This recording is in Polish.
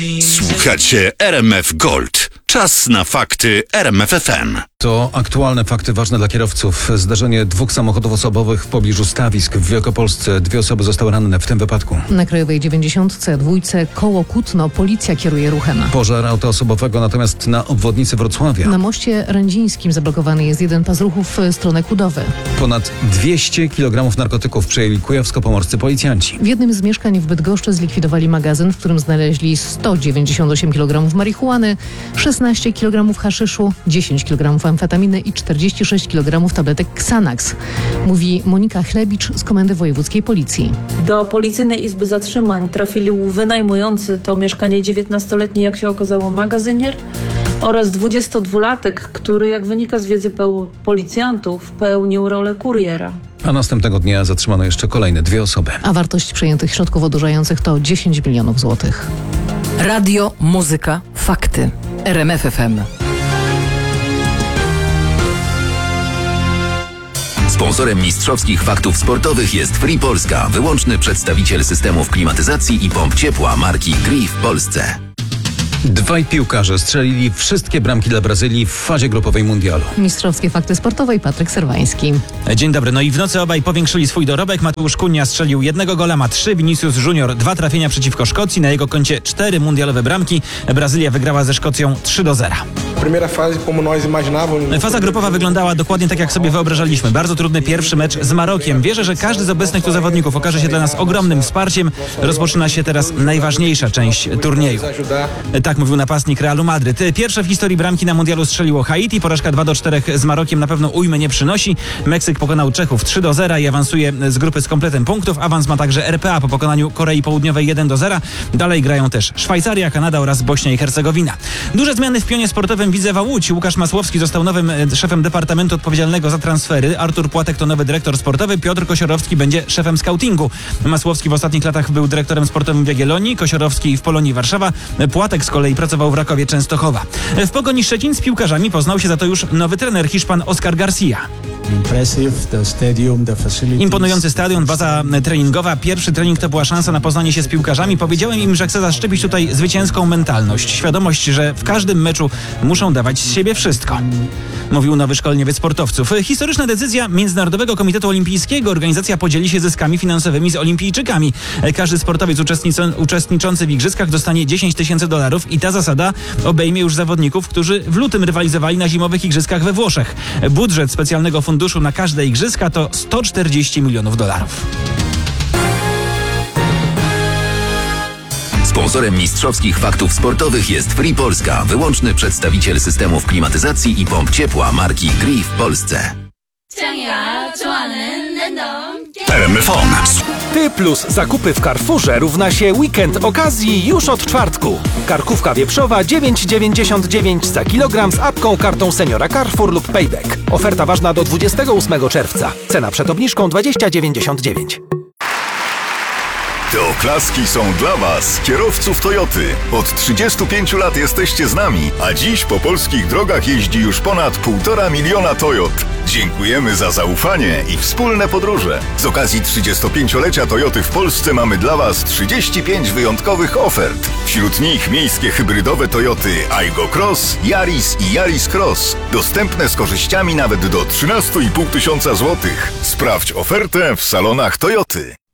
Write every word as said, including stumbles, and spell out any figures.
Słuchacie R M F Gold. Czas na fakty R M F F M. To aktualne fakty ważne dla kierowców. Zdarzenie dwóch samochodów osobowych w pobliżu Stawisk w Wielkopolsce. Dwie osoby zostały ranne w tym wypadku. Na Krajowej dziewięćdziesiątce dwójce koło Kutno policja kieruje ruchem. Pożar auta osobowego natomiast na obwodnicy Wrocławia. Na moście Rędzińskim zablokowany jest jeden pas ruchu w stronę Kudowy. Ponad dwieście kilogramów narkotyków przejęli kujawsko-pomorscy policjanci. W jednym z mieszkań w Bydgoszczy zlikwidowali magazyn, w którym znaleźli sto dziewięćdziesiąt osiem kilogramów marihuany, szesnaście kilogramów haszyszu, dziesięć kilogramów amfetaminy i czterdzieści sześć kilogramów tabletek Xanax. Mówi Monika Chlebicz z Komendy Wojewódzkiej Policji. Do Policyjnej Izby Zatrzymań trafili wynajmujący to mieszkanie dziewiętnastoletni, jak się okazało, magazynier oraz dwudziestodwulatek, który, jak wynika z wiedzy peł- policjantów, pełnił rolę kuriera. A następnego dnia zatrzymano jeszcze kolejne dwie osoby. A wartość przejętych środków odurzających to dziesięć milionów złotych. Radio, muzyka, fakty. R M F F M. Sponsorem mistrzowskich faktów sportowych jest Free Polska, wyłączny przedstawiciel systemów klimatyzacji i pomp ciepła marki Gree w Polsce. Dwaj piłkarze strzelili wszystkie bramki dla Brazylii w fazie grupowej mundialu. Mistrzowskie fakty sportowe i Patryk Serwański. Dzień dobry. No i w nocy obaj powiększyli swój dorobek. Mateusz Cunha strzelił jednego gola, ma trzy. Vinicius Junior dwa trafienia przeciwko Szkocji. Na jego koncie cztery mundialowe bramki. Brazylia wygrała ze Szkocją trzy do zera. Faza grupowa wyglądała dokładnie tak, jak sobie wyobrażaliśmy. Bardzo trudny pierwszy mecz z Marokiem. Wierzę, że każdy z obecnych tu zawodników okaże się dla nas ogromnym wsparciem. Rozpoczyna się teraz najważniejsza część turnieju. Tak mówił napastnik Realu Madryt. Pierwsze w historii bramki na mundialu strzeliło Haiti. Porażka dwa do czterech z Marokiem na pewno ujmy nie przynosi. Meksyk pokonał Czechów trzy do zera i awansuje z grupy z kompletem punktów. Awans ma także R P A po pokonaniu Korei Południowej jeden do zera. Dalej grają też Szwajcaria, Kanada oraz Bośnia i Hercegowina. Duże zmiany w pionie sportowym Widzewa Łódź. Łukasz Masłowski został nowym szefem departamentu odpowiedzialnego za transfery. Artur Płatek to nowy dyrektor sportowy. Piotr Kosiorowski będzie szefem scoutingu. Masłowski w ostatnich latach był dyrektorem sportowym w Jagiellonii, Kosiorowski w Polonii Warszawa. Płatek z kolei pracował w Rakowie Częstochowa. W Pogoni Szczecin z piłkarzami poznał się za to już nowy trener, Hiszpan Oscar Garcia. Imponujący stadion, baza treningowa. Pierwszy trening to była szansa na poznanie się z piłkarzami. Powiedziałem im, że chcę zaszczepić tutaj zwycięską mentalność. Świadomość, że w każdym meczu muszą dawać z siebie wszystko. Mówił nowy szkoleniowiec sportowców. Historyczna decyzja Międzynarodowego Komitetu Olimpijskiego. Organizacja podzieli się zyskami finansowymi z olimpijczykami. Każdy sportowiec uczestniczący w igrzyskach dostanie dziesięć tysięcy dolarów i ta zasada obejmie już zawodników, którzy w lutym rywalizowali na zimowych igrzyskach we Włoszech. Budżet specjalnego funduszu na każde igrzyska to sto czterdzieści milionów dolarów. Sponsorem mistrzowskich faktów sportowych jest Free Polska, wyłączny przedstawiciel systemów klimatyzacji i pomp ciepła marki Gree w Polsce. R M F M. Ty plus zakupy w Carrefourze równa się weekend okazji już od czwartku. Karkówka wieprzowa dziewięć dziewięćdziesiąt dziewięć za kilogram z apką, kartą seniora Carrefour lub Payback. Oferta ważna do dwudziestego ósmego czerwca. Cena przed obniżką dwadzieścia dziewięćdziesiąt dziewięć. Te oklaski są dla Was, kierowców Toyoty. Od trzydziestu pięciu lat jesteście z nami, a dziś po polskich drogach jeździ już ponad półtora miliona Toyot. Dziękujemy za zaufanie i wspólne podróże. Z okazji trzydziestopięciolecia Toyoty w Polsce mamy dla Was trzydzieści pięć wyjątkowych ofert. Wśród nich miejskie hybrydowe Toyoty Aygo Cross, Yaris i Yaris Cross. Dostępne z korzyściami nawet do trzynaście i pół tysiąca złotych. Sprawdź ofertę w salonach Toyoty.